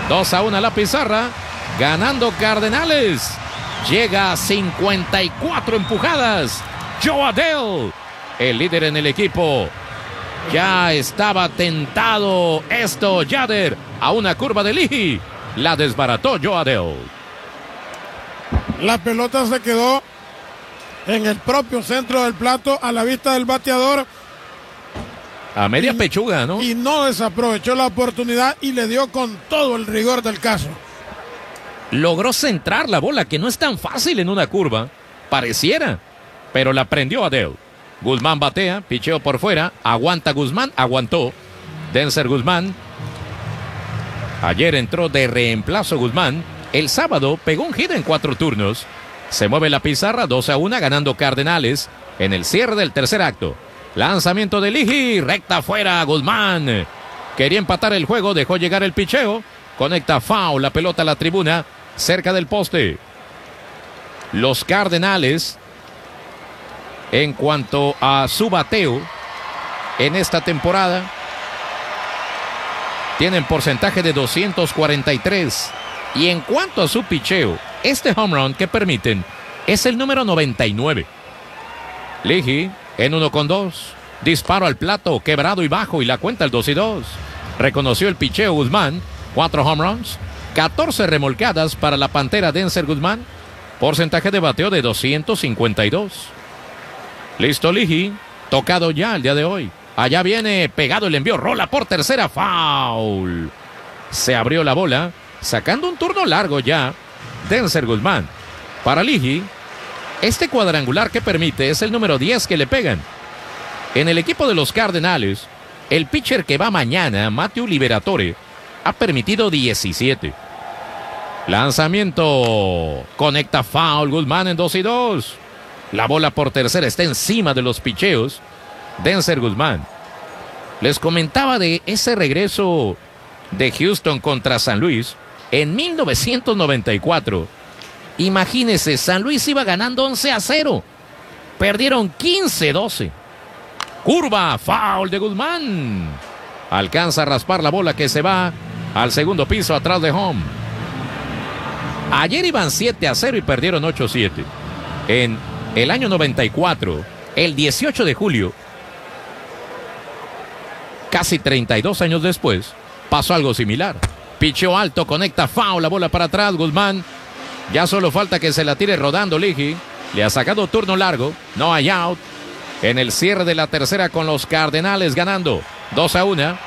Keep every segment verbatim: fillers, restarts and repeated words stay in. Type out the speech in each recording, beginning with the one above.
dos a uno la pizarra. Ganando Cardenales. Llega a cincuenta y cuatro empujadas. Joe Adell, el líder en el equipo. Ya estaba tentado esto, Yader, a una curva de Leahy. La desbarató Joe Adell. La pelota se quedó en el propio centro del plato, a la vista del bateador. A media y, pechuga, ¿no? Y no desaprovechó la oportunidad y le dio con todo el rigor del caso. Logró centrar la bola, que no es tan fácil en una curva. Pareciera, pero la prendió Adell. Guzmán batea, picheo por fuera. Aguanta Guzmán, aguantó. Denzer Guzmán. Ayer entró de reemplazo Guzmán. El sábado pegó un hit en cuatro turnos. Se mueve la pizarra, dos a uno, ganando Cardenales en el cierre del tercer acto. Lanzamiento de Leahy, recta afuera, Guzmán. Quería empatar el juego, dejó llegar el picheo. Conecta foul, la pelota a la tribuna, cerca del poste. Los Cardenales, en cuanto a su bateo en esta temporada, tienen porcentaje de doscientos cuarenta y tres. Y en cuanto a su picheo, este home run que permiten es el número noventa y nueve. Leahy en uno con dos. Disparo al plato, quebrado y bajo, y la cuenta el dos y dos. Reconoció el picheo Guzmán. Cuatro home runs, catorce remolcadas para la Pantera Denzer Guzmán. Porcentaje de bateo de doscientos cincuenta y dos. Listo Leahy, tocado ya el día de hoy. Allá viene, pegado el envío, rola por tercera, foul. Se abrió la bola, sacando un turno largo ya. Denzer Guzmán. Para Leahy, este cuadrangular que permite es el número diez que le pegan. En el equipo de los Cardenales, el pitcher que va mañana, Matthew Liberatore, ha permitido diecisiete. Lanzamiento. Conecta foul. Guzmán en dos y dos. La bola por tercera está encima de los picheos. Denzer Guzmán. Les comentaba de ese regreso de Houston contra San Luis en mil novecientos noventa y cuatro. Imagínense, San Luis iba ganando once a cero. Perdieron quince doce. Curva. Foul de Guzmán. Alcanza a raspar la bola que se va al segundo piso atrás de home. Ayer iban siete a cero y perdieron ocho a siete. En el año noventa y cuatro, el dieciocho de julio, casi treinta y dos años después, pasó algo similar. Picheo alto, conecta foul, la bola para atrás, Guzmán. Ya solo falta que se la tire rodando Leahy. Le ha sacado turno largo, no hay out. En el cierre de la tercera con los Cardenales ganando dos a uno.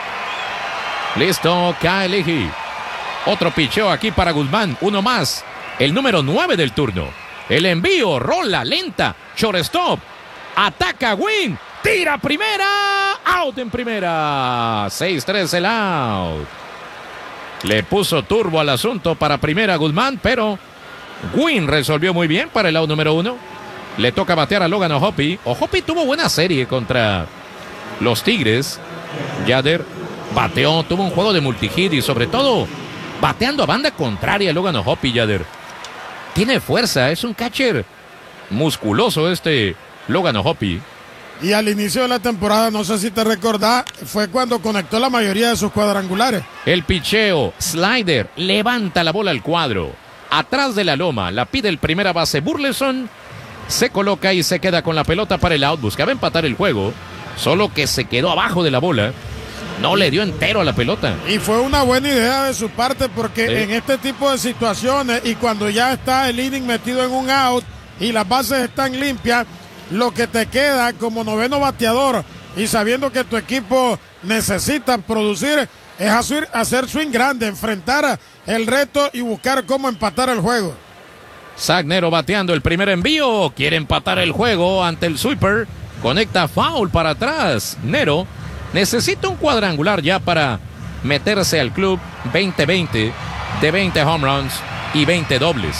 Listo, cae Leahy. Otro picheo aquí para Guzmán, uno más. El número nueve del turno. El envío, rola lenta, shortstop. Ataca Wynn, tira primera, out en primera. seis tres el out. Le puso turbo al asunto para primera Guzmán, pero Wynn resolvió muy bien para el out número uno. Le toca batear a Logan O'Hoppe. O'Hoppe tuvo buena serie contra los Tigres. Yader bateó, tuvo un juego de multihit y sobre todo bateando a banda contraria. Logan O'Hoppe, Yader. Tiene fuerza, es un catcher musculoso este Logan O'Hoppe. Y al inicio de la temporada, no sé si te recordás, fue cuando conectó la mayoría de sus cuadrangulares. El picheo, slider, levanta la bola al cuadro. Atrás de la loma, la pide el primera base Burleson. Se coloca y se queda con la pelota para el out. Buscaba empatar el juego, solo que se quedó abajo de la bola. No le dio entero a la pelota. Y fue una buena idea de su parte porque sí, en este tipo de situaciones y cuando ya está el inning metido en un out y las bases están limpias, lo que te queda como noveno bateador y sabiendo que tu equipo necesita producir es hacer, hacer swing grande, enfrentar el reto y buscar cómo empatar el juego. Zach Nero bateando el primer envío, quiere empatar el juego ante el sweeper, conecta foul para atrás. Nero necesita un cuadrangular ya para meterse al club veinte veinte de veinte home runs y veinte dobles.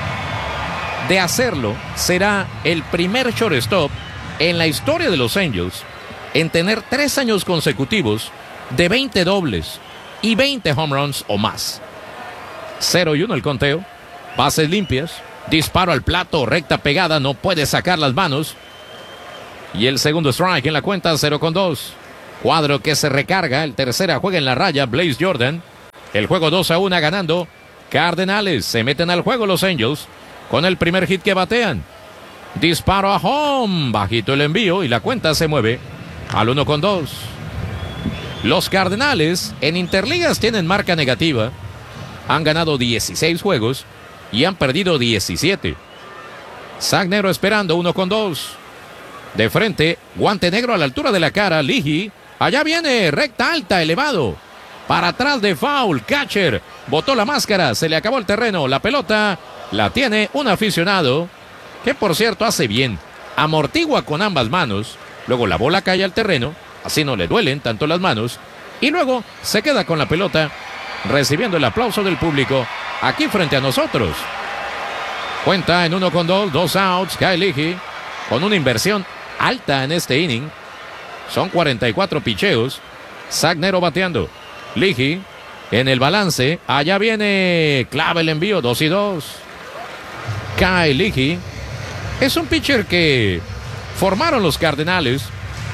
De hacerlo, será el primer shortstop en la historia de los Angels en tener tres años consecutivos de veinte dobles y veinte home runs o más. cero y uno el conteo, bases limpias, disparo al plato, recta pegada, no puede sacar las manos. Y el segundo strike en la cuenta, cero con dos. Cuadro que se recarga, el tercera juega en la raya, Blaze Jordan. El juego dos a uno ganando Cardenales. Se meten al juego los Angels con el primer hit que batean. Disparo a home. Bajito el envío y la cuenta se mueve al uno con dos. Los Cardenales en Interligas tienen marca negativa. Han ganado dieciséis juegos y han perdido diecisiete. Zach Nero esperando uno con dos. De frente, guante negro a la altura de la cara. Ligi. Allá viene, recta alta, elevado. Para atrás de foul. Catcher. Botó la máscara. Se le acabó el terreno. La pelota la tiene un aficionado. Que por cierto hace bien. Amortigua con ambas manos. Luego la bola cae al terreno. Así no le duelen tanto las manos. Y luego se queda con la pelota. Recibiendo el aplauso del público. Aquí frente a nosotros. Cuenta en uno con dos. Dos outs. Kyle Ligi. Con una inversión alta en este inning. Son cuarenta y cuatro picheos. Zach Nero bateando. Ligi en el balance. Allá viene. Clave el envío. Dos y dos. Kyle Ligi. Es un pitcher que formaron los Cardenales.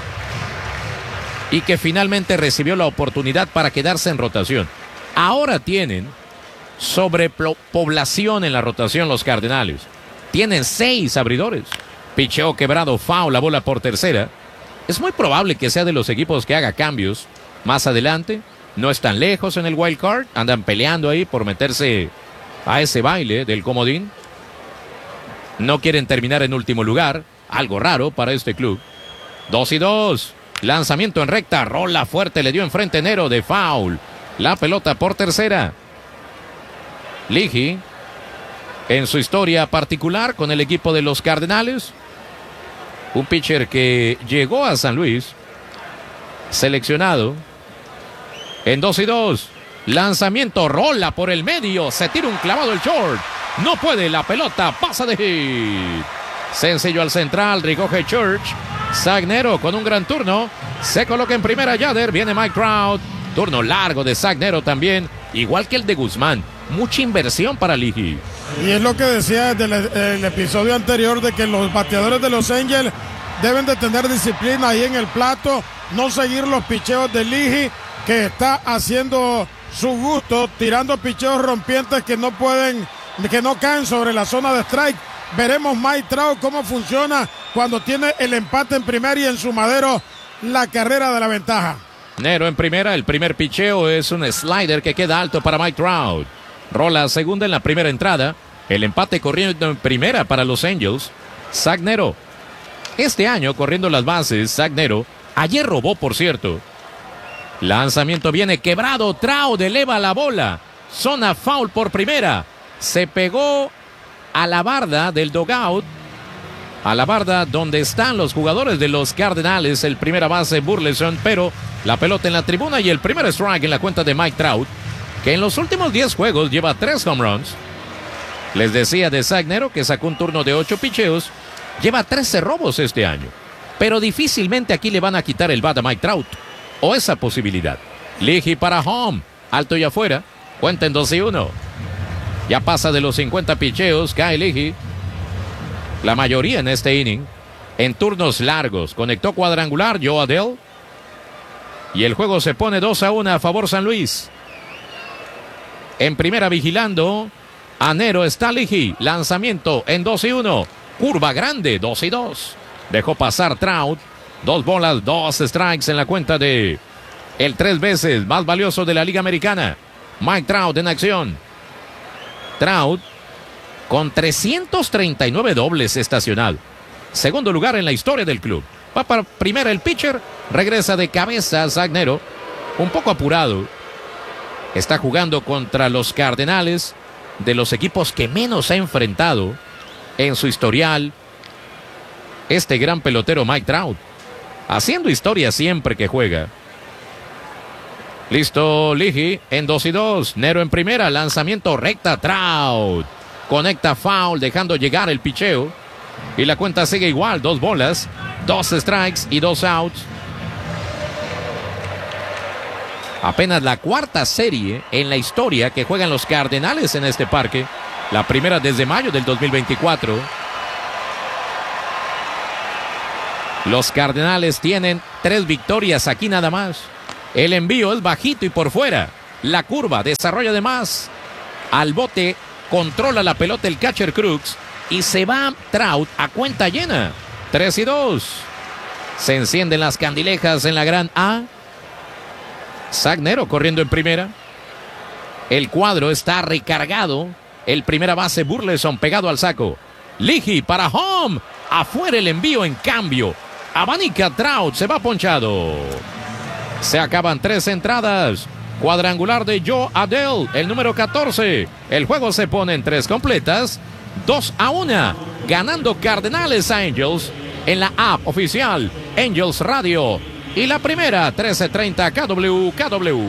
Y que finalmente recibió la oportunidad para quedarse en rotación. Ahora tienen sobrepoblación en la rotación los Cardenales. Tienen seis abridores. Picheo quebrado, foul, la bola por tercera. Es muy probable que sea de los equipos que haga cambios más adelante. No están lejos en el wild card. Andan peleando ahí por meterse a ese baile del comodín. No quieren terminar en último lugar. Algo raro para este club. Dos y dos. Lanzamiento en recta. Rola fuerte. Le dio enfrente Nero de foul. La pelota por tercera. Ligi. En su historia particular con el equipo de los Cardenales. Un pitcher que llegó a San Luis. Seleccionado. En dos y dos. Lanzamiento. Rola por el medio. Se tira un clavado el short. No puede. La pelota pasa de hit. Sencillo al central. Recoge Church. Zach Nero con un gran turno. Se coloca en primera Yader. Viene Mike Trout. Turno largo de Zach Nero también. Igual que el de Guzmán. Mucha inversión para Ligi. Y es lo que decía desde el, el episodio anterior de que los bateadores de los Angels deben de tener disciplina ahí en el plato. No seguir los picheos de Ligi, que está haciendo su gusto, tirando picheos rompientes que no pueden, que no caen sobre la zona de strike. Veremos Mike Trout cómo funciona cuando tiene el empate en primera y en su madero la carrera de la ventaja. Nero en primera, el primer picheo es un slider que queda alto para Mike Trout. Rola segunda en la primera entrada. El empate corriendo en primera para los Angels. Zach Nero. Este año corriendo las bases, Zach Nero. Ayer robó, por cierto. Lanzamiento viene quebrado. Trout eleva la bola. Zona foul por primera. Se pegó a la barda del dugout. A la barda donde están los jugadores de los Cardenales. El primera base Burleson, pero la pelota en la tribuna y el primer strike en la cuenta de Mike Trout, que en los últimos diez juegos lleva tres home runs. Les decía de Zach Nero que sacó un turno de ocho picheos. Lleva trece robos este año. Pero difícilmente aquí le van a quitar el bat a Mike Trout. O esa posibilidad. Ligi para home. Alto y afuera. Cuenta en dos y uno. Ya pasa de los cincuenta picheos. Kyle Ligi. La mayoría en este inning. En turnos largos. Conectó cuadrangular Joe Adell. Y el juego se pone dos a uno a favor San Luis. En primera vigilando a Nero está Ligi. Lanzamiento en dos y uno. Curva grande, dos y dos. Dejó pasar Trout. Dos bolas, dos strikes en la cuenta de el tres veces más valioso de la Liga Americana. Mike Trout en acción. Trout con trescientos treinta y nueve dobles estacional. Segundo lugar en la historia del club. Va para primera el pitcher. Regresa de cabeza Zach Nero. Un poco apurado. Está jugando contra los Cardenales, de los equipos que menos ha enfrentado en su historial. Este gran pelotero Mike Trout, haciendo historia siempre que juega. Listo Ligi en dos y dos. Nero en primera. Lanzamiento recta. Trout conecta foul, dejando llegar el picheo. Y la cuenta sigue igual. Dos bolas, dos strikes y dos outs. Apenas la cuarta serie en la historia que juegan los Cardenales en este parque. La primera desde mayo del dos mil veinticuatro. Los Cardenales tienen tres victorias aquí nada más. El envío es bajito y por fuera. la curva, desarrolla de más. Al bote, controla la pelota el catcher Crooks y se va Trout a cuenta llena. tres y dos. Se encienden las candilejas en la gran A. Sagnero corriendo en primera. El cuadro está recargado. El primera base Burleson pegado al saco. Leahy para home. Afuera el envío en cambio. Abanica Trout, se va ponchado. Se acaban tres entradas. Cuadrangular de Joe Adell, el número catorce. El juego se pone en tres completas. dos a uno. Ganando Cardenales a Angels en la app oficial Angels Radio. Y la primera, trece treinta K W K W.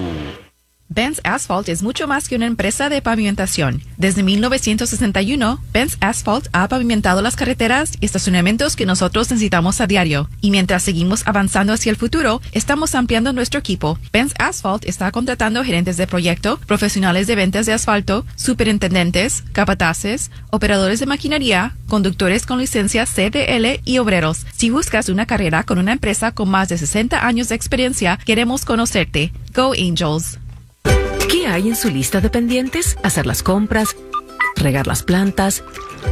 Benz Asphalt es mucho más que una empresa de pavimentación. Desde mil novecientos sesenta y uno, Benz Asphalt ha pavimentado las carreteras y estacionamientos que nosotros necesitamos a diario. Y mientras seguimos avanzando hacia el futuro, estamos ampliando nuestro equipo. Benz Asphalt está contratando gerentes de proyecto, profesionales de ventas de asfalto, superintendentes, capataces, operadores de maquinaria, conductores con licencia C D L y obreros. Si buscas una carrera con una empresa con más de sesenta años de experiencia, queremos conocerte. Go Angels. ¿Qué hay en su lista de pendientes? Hacer las compras, regar las plantas.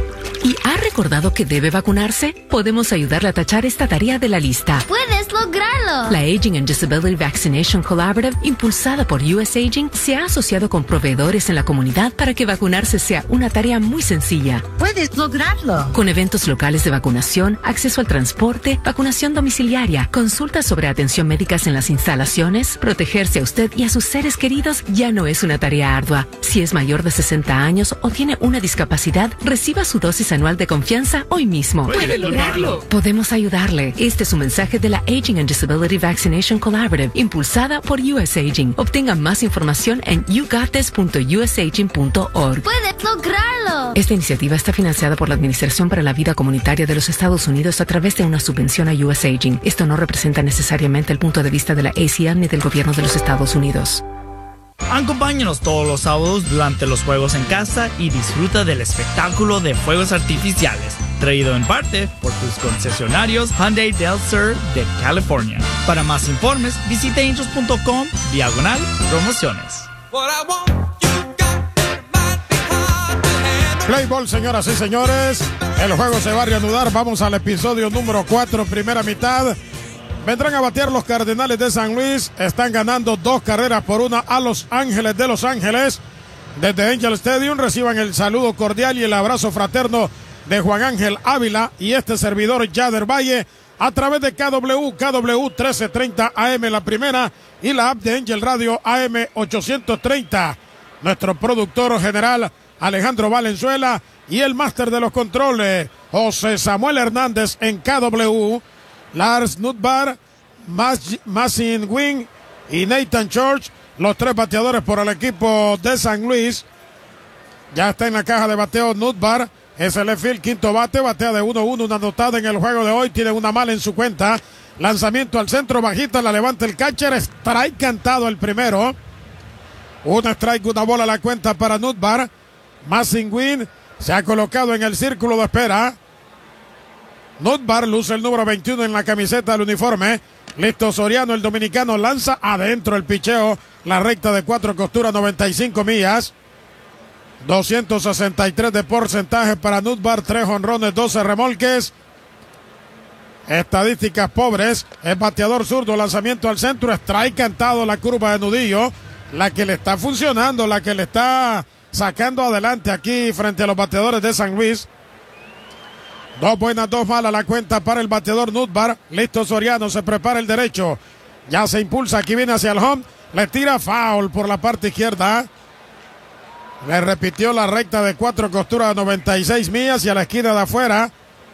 ¿Y ha recordado que debe vacunarse? Podemos ayudarle a tachar esta tarea de la lista. ¡Puedes lograrlo! La Aging and Disability Vaccination Collaborative, impulsada por U S Aging, se ha asociado con proveedores en la comunidad para que vacunarse sea una tarea muy sencilla. ¡Puedes lograrlo! Con eventos locales de vacunación, acceso al transporte, vacunación domiciliaria, consultas sobre atención médicas en las instalaciones, protegerse a usted y a sus seres queridos ya no es una tarea ardua. Si es mayor de sesenta años o tiene una discapacidad, reciba su dosis anual de confianza hoy mismo. ¡Puede lograrlo! Podemos ayudarle. Este es un mensaje de la Aging and Disability Vaccination Collaborative, impulsada por U S Aging. Obtenga más información en you got this punto u s aging punto org. ¡Puedes lograrlo! Esta iniciativa está financiada por la Administración para la Vida Comunitaria de los Estados Unidos a través de una subvención a U S Aging. Esto no representa necesariamente el punto de vista de la A C N ni del gobierno de los Estados Unidos. Acompáñanos todos los sábados durante los juegos en casa y disfruta del espectáculo de fuegos artificiales, traído en parte por tus concesionarios Hyundai Del Sur de California. Para más informes, visita angels punto com diagonal promociones. Play ball, señoras y señores. El juego se va a reanudar. Vamos al episodio número cuatro, primera mitad. Vendrán a batear los Cardenales de San Luis. Están ganando dos carreras por una a Los Ángeles de Los Ángeles. Desde Angel Stadium reciban el saludo cordial y el abrazo fraterno de Juan Ángel Ávila y este servidor Yader Valle a través de K W, K W trece treinta A M la primera y la app de Angel Radio A M ochocientos treinta. Nuestro productor general Alejandro Valenzuela y el máster de los controles José Samuel Hernández en K W. Lars Nutbar, Masin Wing y Nathan George, los tres bateadores por el equipo de San Luis. Ya está en la caja de bateo Nutbar, es el left field, quinto bate, batea de uno uno, una anotada en el juego de hoy, tiene una mala en su cuenta. Lanzamiento al centro, bajita, la levanta el catcher, strike cantado el primero. Un strike, una bola a la cuenta para Nutbar. Masin Wing se ha colocado en el círculo de espera. Nutbar luce el número veintiuno en la camiseta del uniforme. Listo Soriano, el dominicano, lanza adentro el picheo. La recta de cuatro costuras, noventa y cinco millas. doscientos sesenta y tres de porcentaje para Nutbar. tres jonrones, doce remolques. Estadísticas pobres. Es bateador zurdo, lanzamiento al centro. Strike cantado, la curva de nudillo. La que le está funcionando, la que le está sacando adelante aquí frente a los bateadores de San Luis. Dos buenas, dos malas la cuenta para el bateador Nutbar. Listo Soriano, se prepara el derecho. Ya se impulsa, aquí viene hacia el home. Le tira foul por la parte izquierda. Le repitió la recta de cuatro costuras, noventa y seis millas y a la esquina de afuera.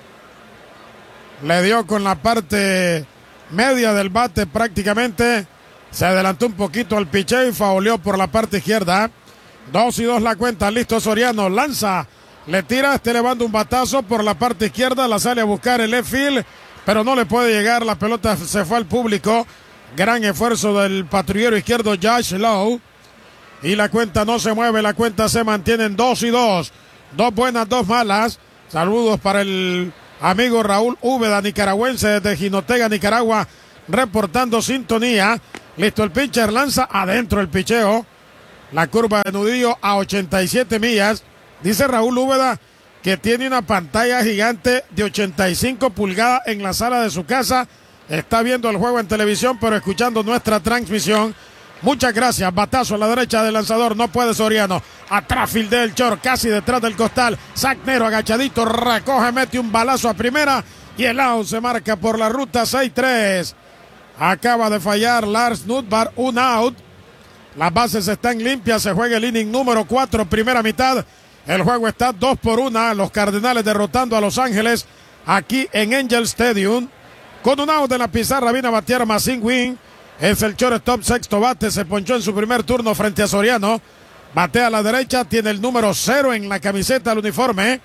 Le dio con la parte media del bate prácticamente. Se adelantó un poquito al picheo y fauleó por la parte izquierda. Dos y dos la cuenta, listo Soriano, lanza. Le tira, este levando un batazo por la parte izquierda, la sale a buscar el left field, pero no le puede llegar, la pelota se fue al público. Gran esfuerzo del patrullero izquierdo Josh Lowe. Y la cuenta no se mueve, la cuenta se mantiene en dos y dos. Dos buenas, dos malas. Saludos para el amigo Raúl Úbeda, nicaragüense desde Jinotega, Nicaragua, reportando sintonía. Listo el pitcher, lanza adentro el picheo. la curva de Nudillo a ochenta y siete millas. Dice Raúl Úbeda que tiene una pantalla gigante de ochenta y cinco pulgadas en la sala de su casa. Está viendo el juego en televisión, pero escuchando nuestra transmisión. Muchas gracias. Batazo a la derecha del lanzador. No puede Soriano. Atrás fildea el short, casi detrás del costal. Sagnero agachadito, recoge, mete un balazo a primera. Y el out se marca por la ruta seis tres. Acaba de fallar Lars Nootbaar, un out. Las bases están limpias. Se juega el inning número cuatro, primera mitad. El juego está dos por una. Los Cardenales derrotando a Los Ángeles aquí en Angel Stadium. Con un out de la pizarra viene a batear Masing Wing. Es el shortstop, sexto bate. Se ponchó en su primer turno frente a Soriano. Batea a la derecha. Tiene el número cero en la camiseta del uniforme.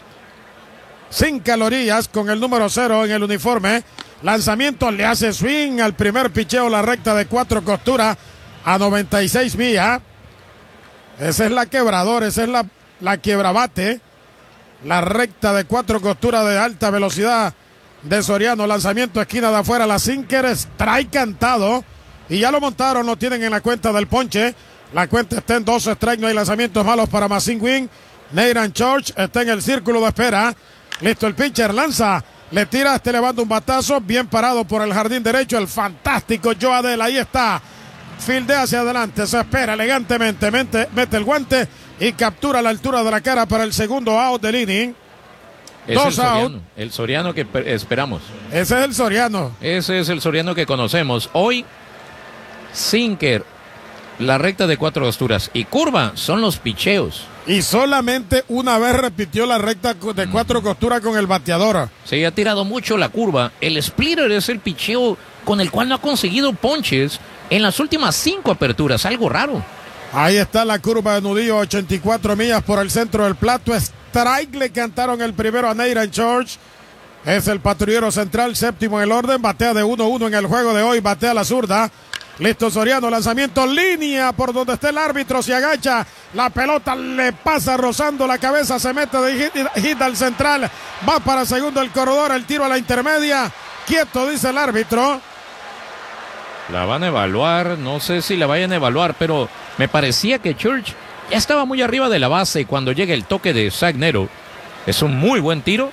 Sin calorías con el número cero en el uniforme. Lanzamiento, le hace swing al primer picheo. La recta de cuatro costuras a noventa y seis millas. Esa es la quebradora. Esa es la, la quiebrabate. La recta de cuatro costuras de alta velocidad de Soriano. Lanzamiento esquina de afuera, la sinker, strike cantado y ya lo montaron, lo tienen en la cuenta del ponche. La cuenta está en dos strikes, no hay lanzamientos malos para Masing Wing. Nathan Church está en el círculo de espera. Listo el pitcher, lanza, le tira, este levanta un batazo, bien parado por el jardín derecho, el fantástico Joe Adell, ahí está, fildea hacia adelante, se espera elegantemente, mete, mete el guante y captura a la altura de la cara para el segundo out del inning. Es Dos el Soriano, out. el Soriano que esperamos. Ese es el Soriano. Ese es el Soriano que conocemos. Hoy, sinker, la recta de cuatro costuras y curva son los picheos. Y solamente una vez repitió la recta de cuatro costuras con el bateador. Se ha tirado mucho la curva. El splitter es el picheo con el cual no ha conseguido ponches en las últimas cinco aperturas. Algo raro. Ahí está la curva de Nudillo, ochenta y cuatro millas por el centro del plato. Strike le cantaron el primero a Nathan George. Es el patrullero central, séptimo en el orden. Batea de uno uno en el juego de hoy. Batea la zurda. Listo Soriano, lanzamiento, línea por donde está el árbitro. Se agacha. La pelota le pasa rozando la cabeza. Se mete de hit, hit al central. Va para segundo el corredor. El tiro a la intermedia. Quieto, dice el árbitro. La van a evaluar. No sé si la vayan a evaluar, pero me parecía que Church ya estaba muy arriba de la base cuando llega el toque de Sagnero. Es un muy buen tiro.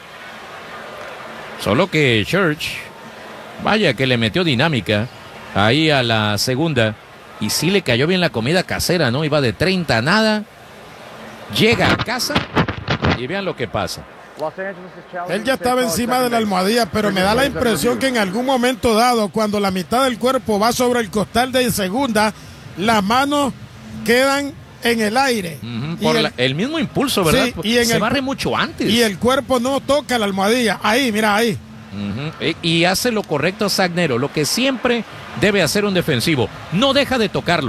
Solo que Church, vaya que le metió dinámica ahí a la segunda. Y sí le cayó bien la comida casera, ¿no? Iba de treinta a nada. Llega a casa y vean lo que pasa. Él ya estaba encima de la almohadilla, pero me da la impresión que en algún momento dado, cuando la mitad del cuerpo va sobre el costal de segunda, las manos quedan en el aire. Uh-huh, por el, la, el mismo impulso, ¿verdad? Sí, y en se el, barre mucho antes. Y el cuerpo no toca la almohadilla. Ahí, mira, ahí. Uh-huh. y, y hace lo correcto Sagnero, lo que siempre debe hacer un defensivo. No deja de tocarlo.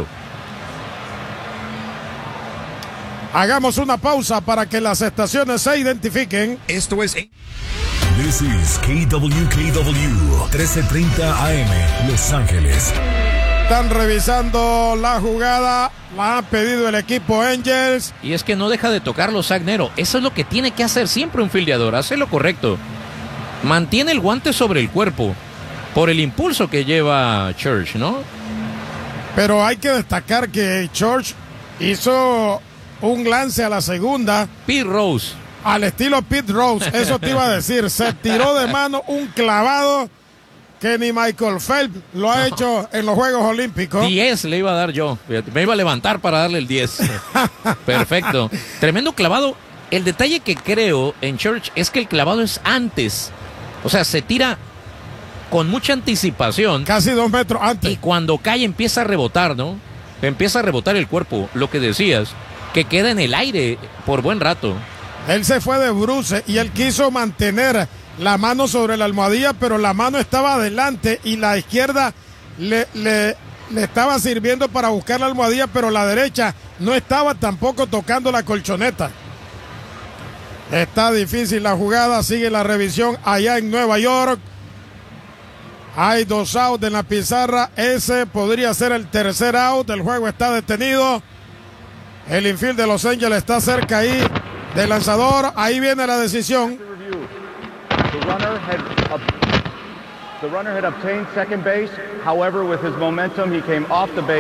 Hagamos una pausa para que las estaciones se identifiquen. Esto es... This is K W K W, trece treinta A M, Los Ángeles. Están revisando la jugada, la ha pedido el equipo Angels. Y es que no deja de tocarlo Sagnero. Eso es lo que tiene que hacer siempre un fildeador, hace lo correcto. Mantiene el guante sobre el cuerpo por el impulso que lleva Church, ¿no? Pero hay que destacar que Church hizo un lance a la segunda. Pete Rose. Al estilo Pete Rose, eso te iba a decir. Se tiró de mano un clavado que ni Michael Phelps lo ha no. hecho en los Juegos Olímpicos. diez le iba a dar yo. Me iba a levantar para darle el diez. Perfecto. Tremendo clavado. El detalle que creo en Church es que el clavado es antes. O sea, se tira con mucha anticipación. Casi dos metros antes. Y cuando cae empieza a rebotar, ¿no? Empieza a rebotar el cuerpo. Lo que decías, que queda en el aire por buen rato. Él se fue de bruce y él quiso mantener la mano sobre la almohadilla, pero la mano estaba adelante y la izquierda le, le, le estaba sirviendo para buscar la almohadilla, pero la derecha no estaba tampoco tocando la colchoneta. Está difícil la jugada, sigue la revisión allá en Nueva York. Hay dos outs en la pizarra, ese podría ser el tercer out, el juego está detenido. El infield de Los Ángeles está cerca ahí del lanzador, ahí viene la decisión. The runner had the runner had obtained second base. However, with his momentum, he came off the base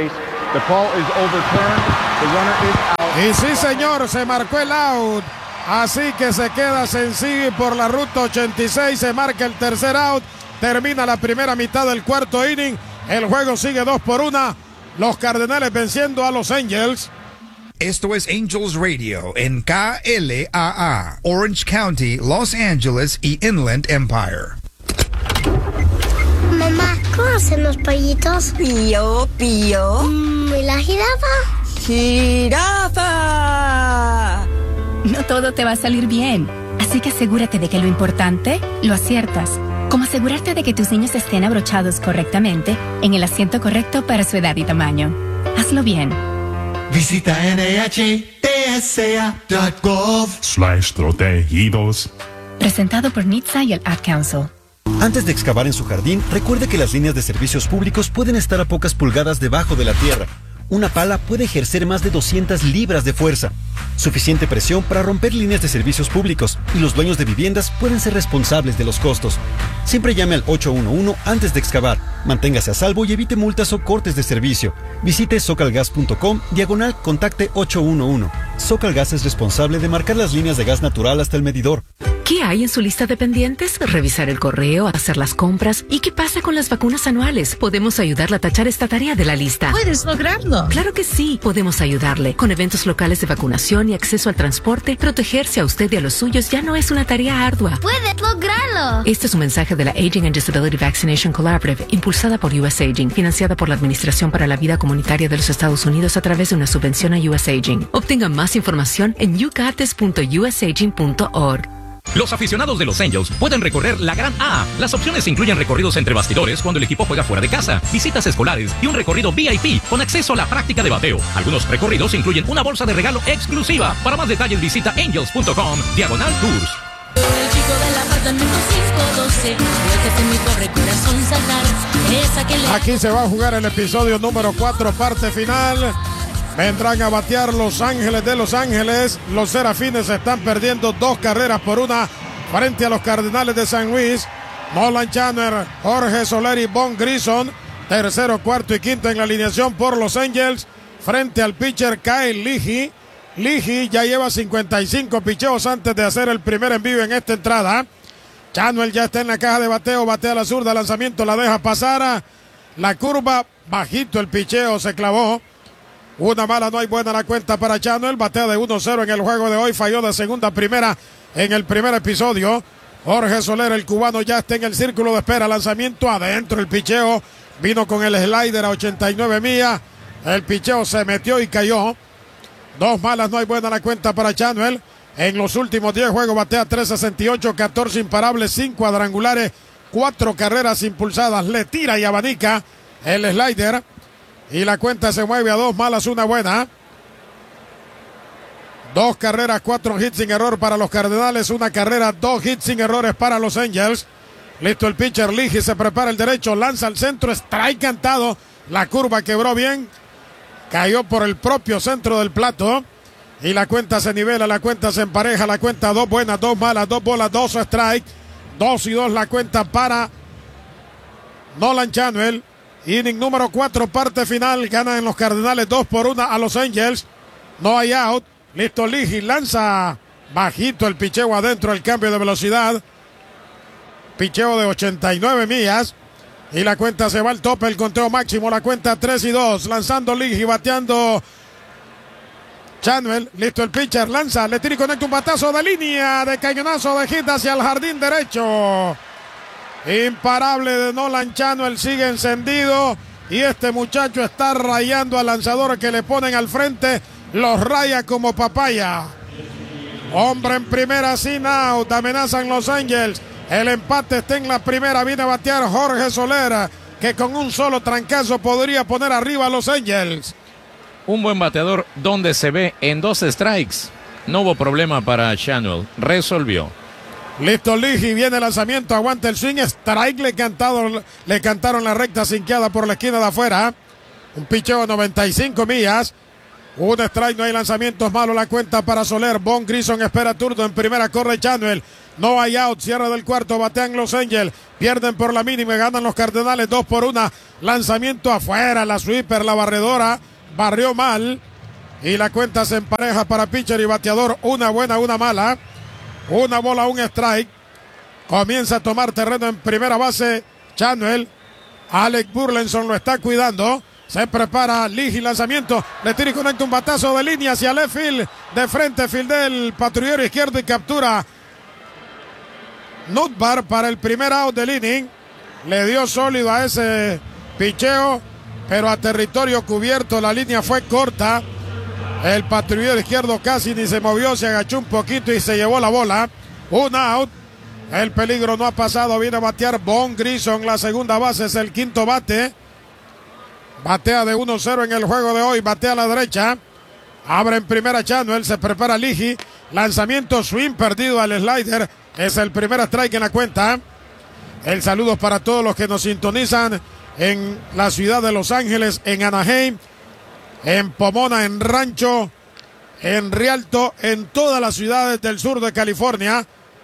The call is overturned. The runner is out. Y sí, señor, se marcó el out. Así que se queda sencillo por la ruta ochenta y seis. Se marca el tercer out. Termina la primera mitad del cuarto inning. El juego sigue dos por una. Los Cardenales venciendo a los Angels. Esto es Angels Radio en K L A A, Orange County, Los Angeles y Inland Empire. Mamá, ¿cómo hacen los pollitos? Pío, pío. Mm, ¿Y la jirafa? ¡Jirafa! No todo te va a salir bien, así que asegúrate de que lo importante lo aciertas. Como asegurarte de que tus niños estén abrochados correctamente en el asiento correcto para su edad y tamaño. Hazlo bien. Visita N H T S A punto gov slash protegidos. Presentado por N H T S A y el Ad Council. Antes de excavar en su jardín, recuerde que las líneas de servicios públicos pueden estar a pocas pulgadas debajo de la tierra. Una pala puede ejercer más de doscientas libras de fuerza. Suficiente presión para romper líneas de servicios públicos, y los dueños de viviendas pueden ser responsables de los costos. Siempre llame al ocho uno uno antes de excavar. Manténgase a salvo y evite multas o cortes de servicio. Visite socalgas punto com diagonal contacte ocho uno uno. Socalgas es responsable de marcar las líneas de gas natural hasta el medidor. ¿Qué hay en su lista de pendientes? Revisar el correo, hacer las compras. ¿Y qué pasa con las vacunas anuales? Podemos ayudarla a tachar esta tarea de la lista. ¿Puedes lograrlo? Claro que sí, podemos ayudarle. Con eventos locales de vacunación y acceso al transporte, protegerse a usted y a los suyos ya no es una tarea ardua. ¡Puedes lograrlo! Este es un mensaje de la Aging and Disability Vaccination Collaborative, impulsada por U S Aging, financiada por la Administración para la Vida Comunitaria de los Estados Unidos a través de una subvención a U S Aging. Obtenga más información en you got this punto u s aging punto org. Los aficionados de los Angels pueden recorrer la Gran A. Las opciones incluyen recorridos entre bastidores cuando el equipo juega fuera de casa, visitas escolares y un recorrido V I P con acceso a la práctica de bateo. Algunos recorridos incluyen una bolsa de regalo exclusiva. Para más detalles visita angels punto com diagonal tours. El chico de la apartamento cinco doce, el que te mi pobre corazón sacar, esa que le... Aquí se va a jugar el episodio número cuatro, parte final. Vendrán a batear Los Ángeles de Los Ángeles. Los Serafines están perdiendo dos carreras por una frente a los Cardenales de San Luis. Nolan Chandler, Jorge Soler y Von Grison. Tercero, cuarto y quinto en la alineación por Los Angels. Frente al pitcher Kyle Leahy. Leahy ya lleva cincuenta y cinco picheos antes de hacer el primer envío en esta entrada. Chandler ya está en la caja de bateo. Batea a la zurda, lanzamiento, la deja pasar. La curva, bajito el picheo, se clavó. Una mala, no hay buena la cuenta para Chandler. Batea de uno cero en el juego de hoy. Falló de segunda a primera en el primer episodio. Jorge Soler, el cubano, ya está en el círculo de espera. Lanzamiento adentro. El picheo vino con el slider a ochenta y nueve millas. El picheo se metió y cayó. Dos malas, no hay buena la cuenta para Chandler. En los últimos diez juegos batea tres sesenta y ocho, catorce imparables, cinco cuadrangulares, cuatro carreras impulsadas. Le tira y abanica el slider. Y la cuenta se mueve a dos malas, una buena. Dos carreras, cuatro hits sin error para los Cardenales. Una carrera, dos hits sin errores para los Angels. Listo el pitcher, Leahy se prepara el derecho, lanza al centro, strike cantado. La curva quebró bien. Cayó por el propio centro del plato. Y la cuenta se nivela, la cuenta se empareja. La cuenta dos buenas, dos malas, dos bolas, dos strike. Dos y dos la cuenta para Nolan Chandler. Inning número cuatro, parte final. Ganan en los Cardenales dos por una a los Angels. No hay out. Listo, Leahy lanza bajito el picheo adentro, el cambio de velocidad. Picheo de ochenta y nueve millas. Y la cuenta se va al tope, el conteo máximo. La cuenta tres y dos. Lanzando Leahy, bateando Chandler. Listo el pitcher, lanza, le tira y conecta un batazo de línea, de cañonazo de hit hacia el jardín derecho. Imparable de Nolan Chandler, sigue encendido. Y este muchacho está rayando al lanzador que le ponen al frente. Los raya como papaya. Hombre en primera, sin out. Amenazan Los Angels. El empate está en la primera. Viene a batear Jorge Soler, que con un solo trancazo podría poner arriba a Los Angels. Un buen bateador donde se ve en dos strikes. No hubo problema para Chandler. Resolvió. Listo Leahy, viene el lanzamiento, aguanta el swing, strike, le, cantado, le cantaron la recta cinqueada por la esquina de afuera. Un picheo de noventa y cinco millas. Un strike, no hay lanzamientos malos, la cuenta para Soler. Von Grison espera turno, en primera corre Chandler. No hay out, cierre del cuarto, batean Los Angels. Pierden por la mínima, ganan los Cardenales dos por una. Lanzamiento afuera, la sweeper, la barredora. barrió mal. Y la cuenta se empareja para pitcher y bateador. Una buena, una mala. Una bola, un strike. Comienza a tomar terreno en primera base Chanuel. Alec Burleson lo está cuidando. Se prepara Ligi, lanzamiento. Le tira y conecta un batazo de línea hacia left field. De frente, field del patrullero izquierdo y captura Nutbar para el primer out del inning. Le dio sólido a ese picheo, pero a territorio cubierto. La línea fue corta. El patrullero izquierdo casi ni se movió, se agachó un poquito y se llevó la bola. Un out. El peligro no ha pasado. Viene a batear Von Grison. La segunda base es el quinto bate. Batea de uno cero en el juego de hoy. Batea a la derecha. Abre en primera Chanuel. Se prepara Ligi. Lanzamiento swing perdido al slider. Es el primer strike en la cuenta. El saludo para todos los que nos sintonizan en la ciudad de Los Ángeles, en Anaheim, en Pomona, en Rancho, en Rialto, en todas las ciudades del sur de California.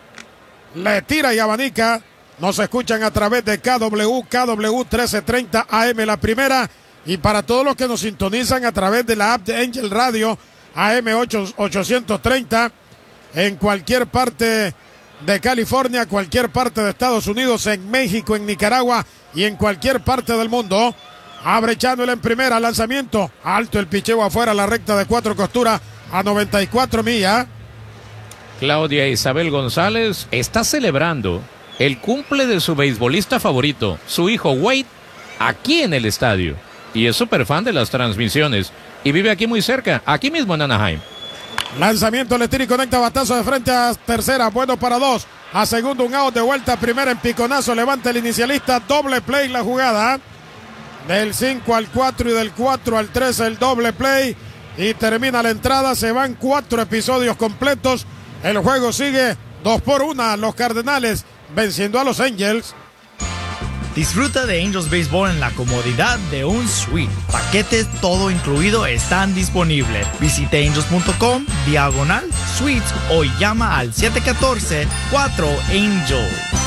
Le tira y abanica. Nos escuchan a través de K W, K W trece treinta A M la primera. Y para todos los que nos sintonizan a través de la app de Angel Radio, A M ochocientos treinta, en cualquier parte de California, cualquier parte de Estados Unidos, en México, en Nicaragua y en cualquier parte del mundo. Abre Chanuel en primera, lanzamiento alto, el picheo afuera, la recta de cuatro costuras a noventa y cuatro millas. Claudia Isabel González está celebrando el cumple de su beisbolista favorito, su hijo Wade, aquí en el estadio. Y es súper fan de las transmisiones y vive aquí muy cerca, aquí mismo en Anaheim. Lanzamiento, le tira y conecta batazo de frente a tercera, bueno para dos. A segundo, un out, de vuelta a primera en piconazo, levanta el inicialista, doble play la jugada. Del cinco al cuatro y del cuatro al tres el doble play. Y termina la entrada, se van cuatro episodios completos. El juego sigue dos por una, los Cardenales venciendo a los Angels. Disfruta de Angels Baseball en la comodidad de un suite. Paquetes todo incluido están disponibles. Visite angels punto com, diagonal suites o llama al siete uno cuatro, cuatro Angel.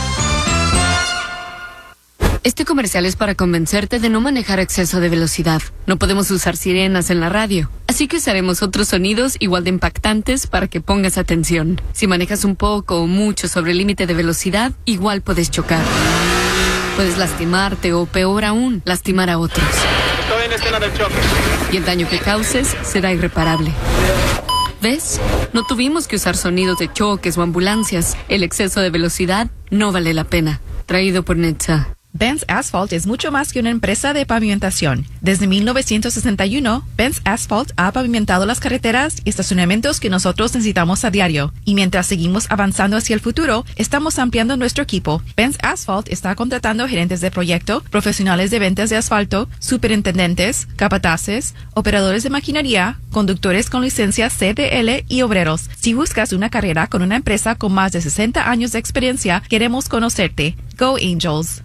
Este comercial es para convencerte de no manejar a exceso de velocidad. No podemos usar sirenas en la radio, así que usaremos otros sonidos igual de impactantes para que pongas atención. Si manejas un poco o mucho sobre el límite de velocidad, igual puedes chocar. Puedes lastimarte o, peor aún, lastimar a otros. Estoy en escena del choque. Y el daño que causes será irreparable. ¿Ves? No tuvimos que usar sonidos de choques o ambulancias. El exceso de velocidad no vale la pena. Traído por Netza. Benz Asphalt es mucho más que una empresa de pavimentación. Desde mil novecientos sesenta y uno, Benz Asphalt ha pavimentado las carreteras y estacionamientos que nosotros necesitamos a diario. Y mientras seguimos avanzando hacia el futuro, estamos ampliando nuestro equipo. Benz Asphalt está contratando gerentes de proyecto, profesionales de ventas de asfalto, superintendentes, capataces, operadores de maquinaria, conductores con licencia C D L y obreros. Si buscas una carrera con una empresa con más de sesenta años de experiencia, queremos conocerte. Go Angels.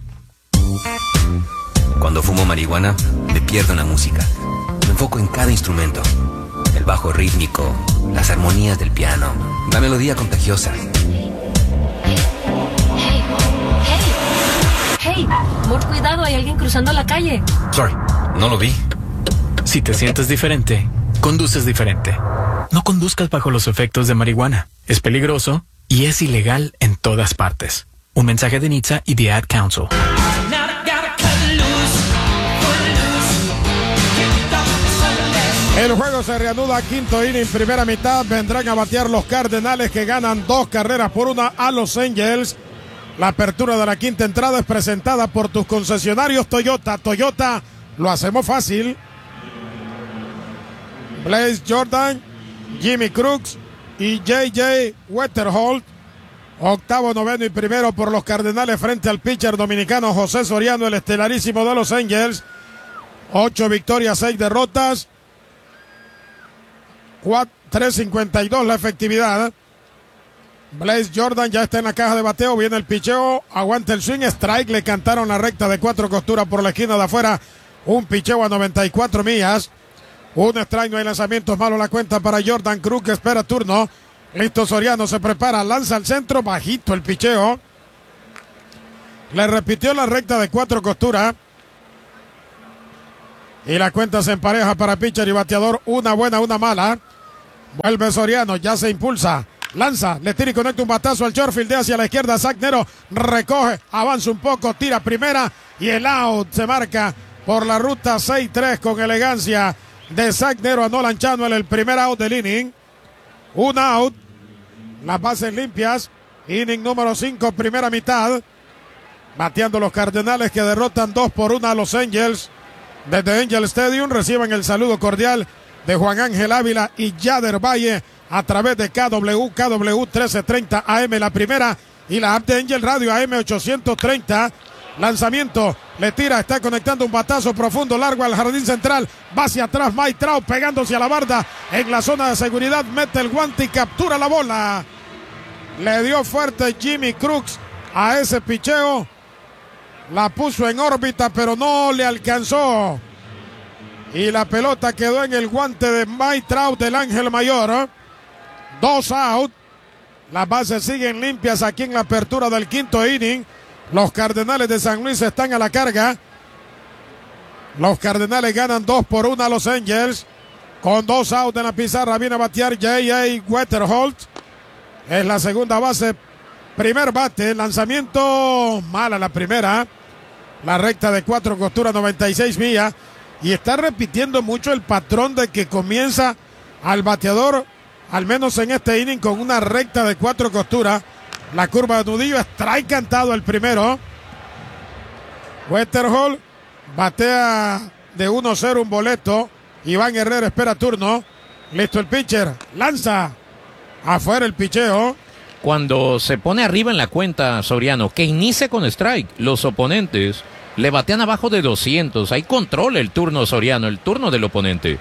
Cuando fumo marihuana, me pierdo en la música. Me enfoco en cada instrumento. El bajo rítmico, las armonías del piano, la melodía contagiosa. Hey, hey, hey, por cuidado, hay alguien cruzando la calle. Sorry, no lo vi. Si te sientes diferente, conduces diferente. No conduzcas bajo los efectos de marihuana. Es peligroso y es ilegal en todas partes. Un mensaje de Nitza y The Ad Council. El juego se reanuda, quinto inning, primera mitad. Vendrán a batear los Cardenales, que ganan dos carreras por una a los Angels. La apertura de la quinta entrada es presentada por tus concesionarios Toyota. Toyota, lo hacemos fácil. Blaze Jordan, Jimmy Crooks y J J Wetterholt. Octavo, noveno y primero por los Cardenales frente al pitcher dominicano José Soriano, el estelarísimo de los Angels. Ocho victorias, seis derrotas. tres cincuenta y dos la efectividad. Blaze Jordan ya está en la caja de bateo. Viene el picheo. Aguanta el swing. Strike. Le cantaron la recta de cuatro costuras por la esquina de afuera. Un picheo a noventa y cuatro millas. Un strike. No hay lanzamientos. Malo la cuenta para Jordan Cruz, que espera turno. Listo, Soriano se prepara. Lanza al centro. Bajito el picheo. Le repitió la recta de cuatro costuras. Y la cuenta se empareja para pitcher y bateador. Una buena, una mala. Vuelve Soriano, ya se impulsa. Lanza, le tira y conecta un batazo al short, de hacia la izquierda. Zach Nero recoge, avanza un poco, tira primera y el out se marca por la ruta seis tres con elegancia de Zach Nero a Nolan Chanuel, el primer out del inning. Un out, las bases limpias. Inning número cinco, primera mitad. Bateando los Cardenales que derrotan dos por uno a los Angels. Desde Angel Stadium reciben el saludo cordial de Juan Ángel Ávila y Yader Valle a través de K W, K W trece treinta A M, la primera, y la app de Angel Radio A M ochocientos treinta. Lanzamiento, le tira, está conectando un batazo profundo, largo al jardín central, va hacia atrás Mike Trout pegándose a la barda en la zona de seguridad, mete el guante y captura la bola. Le dio fuerte Jimmy Crooks a ese picheo, la puso en órbita pero no le alcanzó y la pelota quedó en el guante de Mike Trout del Ángel Mayor. Dos out, las bases siguen limpias aquí en la apertura del quinto inning. Los Cardenales de San Luis están a la carga. Los Cardenales ganan dos por uno a los Angels. Con dos outs en la pizarra viene a batear J A Wetterholt. Es la segunda base. Primer bate, lanzamiento mala la primera. La recta de cuatro costuras, noventa y seis millas. Y está repitiendo mucho el patrón de que comienza al bateador, al menos en este inning, con una recta de cuatro costuras. La curva de nudillo, strike cantado el primero. Wetterholt batea de uno cero un boleto. Iván Herrera espera turno. Listo el pitcher. Lanza. Afuera el picheo. Cuando se pone arriba en la cuenta, Soriano, que inicie con strike, los oponentes le batean abajo de doscientos. Ahí controla el turno Soriano, el turno del oponente.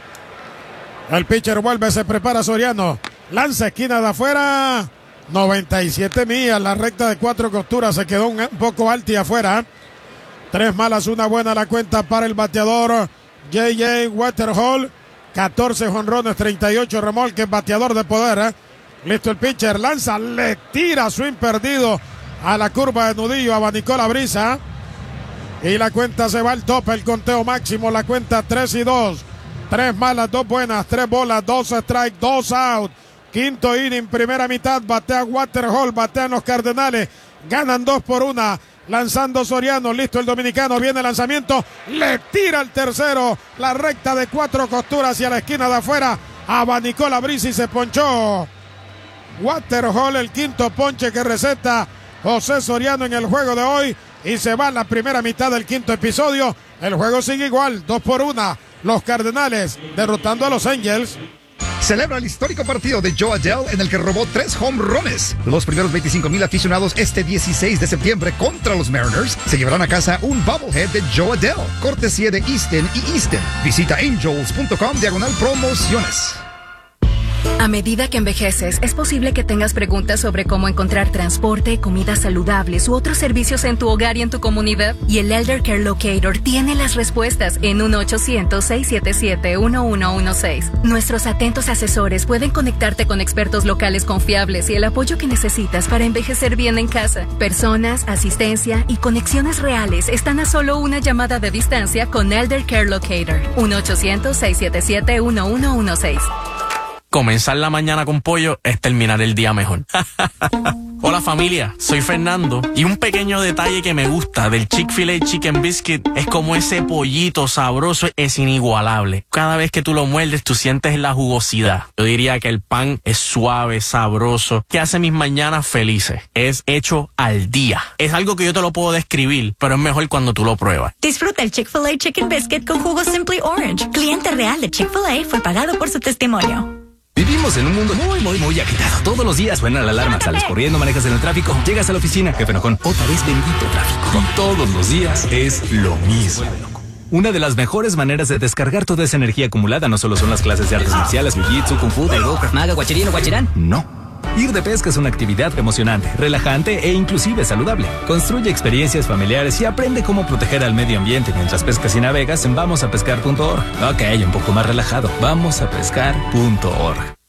El pitcher vuelve, se prepara Soriano. Lanza, esquina de afuera. noventa y siete millas, la recta de cuatro costuras se quedó un poco alta y afuera. Tres malas, una buena la cuenta para el bateador J J Wetterholt. catorce jonrones, treinta y ocho remolques, bateador de poder. Listo el pitcher, lanza, le tira swing perdido a la curva de nudillo, abanicó la brisa. Y la cuenta se va al tope, el conteo máximo, la cuenta tres y dos. Tres malas, dos buenas, tres bolas, dos strikes, dos out. Quinto inning, primera mitad, batea Wetterholt, batean los Cardenales, ganan dos por una, lanzando Soriano, listo el dominicano, viene el lanzamiento, le tira el tercero, la recta de cuatro costuras hacia la esquina de afuera, abanicó la brisa y se ponchó. Wetterholt, el quinto ponche que receta José Soriano en el juego de hoy, y se va la primera mitad del quinto episodio. El juego sigue igual, dos por una, los Cardenales derrotando a los Angels. Celebra el histórico partido de Joe Adell en el que robó tres home runs. Los primeros veinticinco mil aficionados este dieciséis de septiembre contra los Mariners se llevarán a casa un bobblehead de Joe Adell, cortesía de Easton y Easton. Visita angels punto com diagonal promociones. A medida que envejeces, es posible que tengas preguntas sobre cómo encontrar transporte, comidas saludables u otros servicios en tu hogar y en tu comunidad. Y el Elder Care Locator tiene las respuestas en uno ochocientos, seiscientos setenta y siete, uno uno uno seis. Nuestros atentos asesores pueden conectarte con expertos locales confiables y el apoyo que necesitas para envejecer bien en casa. Personas, asistencia y conexiones reales están a solo una llamada de distancia con Elder Care Locator. uno ochocientos, seiscientos setenta y siete, uno uno uno seis. Comenzar la mañana con pollo es terminar el día mejor. Hola familia, soy Fernando y un pequeño detalle que me gusta del Chick-fil-A Chicken Biscuit es como ese pollito sabroso es inigualable. Cada vez que tú lo muerdes tú sientes la jugosidad. Yo diría que el pan es suave, sabroso, que hace mis mañanas felices. Es hecho al día. Es algo que yo te lo puedo describir, pero es mejor cuando tú lo pruebas. Disfruta el Chick-fil-A Chicken Biscuit con jugo Simply Orange. Cliente real de Chick-fil-A fue pagado por su testimonio. Vivimos en un mundo muy, muy, muy agitado. Todos los días suena la alarma, sales corriendo, manejas en el tráfico, llegas a la oficina, jefe enojón, otra vez bendito tráfico. Y todos los días es lo mismo. Una de las mejores maneras de descargar toda esa energía acumulada no solo son las clases de artes marciales, jiu-jitsu, kung fu, taekwondo, krav maga, guachirín o guachirán. No. Ir de pesca es una actividad emocionante, relajante e inclusive saludable. Construye experiencias familiares y aprende cómo proteger al medio ambiente mientras pescas y navegas en vamos a pescar punto org. Ok, un poco más relajado. vamos a pescar punto org.